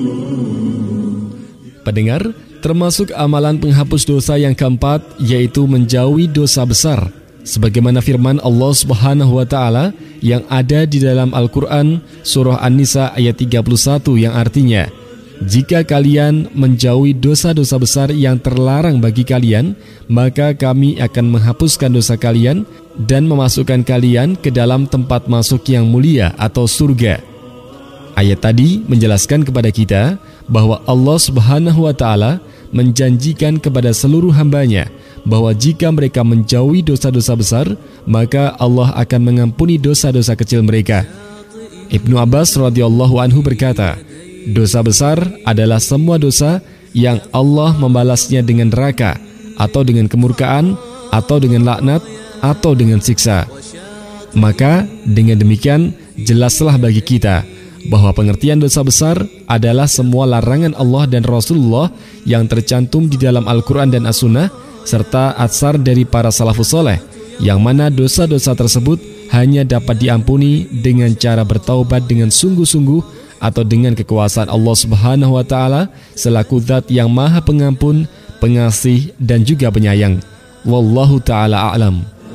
Pendengar, termasuk amalan penghapus dosa yang keempat yaitu menjauhi dosa besar. Sebagaimana firman Allah Subhanahu wa taala yang ada di dalam Al-Qur'an surah An-Nisa ayat 31 yang artinya, "Jika kalian menjauhi dosa-dosa besar yang terlarang bagi kalian, maka kami akan menghapuskan dosa kalian dan memasukkan kalian ke dalam tempat masuk yang mulia atau surga." Ayat tadi menjelaskan kepada kita bahwa Allah Subhanahu wa taala menjanjikan kepada seluruh hambanya bahwa jika mereka menjauhi dosa-dosa besar, maka Allah akan mengampuni dosa-dosa kecil mereka. Ibnu Abbas radhiyallahu anhu berkata, dosa besar adalah semua dosa yang Allah membalasnya dengan neraka, atau dengan kemurkaan, atau dengan laknat, atau dengan siksa. Maka dengan demikian jelaslah bagi kita bahwa pengertian dosa besar adalah semua larangan Allah dan Rasulullah yang tercantum di dalam Al-Quran dan As-Sunnah, serta atsar dari para salafus soleh, yang mana dosa-dosa tersebut hanya dapat diampuni dengan cara bertaubat dengan sungguh-sungguh atau dengan kekuasaan Allah Subhanahu wa taala selaku zat yang Maha Pengampun, Pengasih dan juga Penyayang. Wallahu taala a'lam.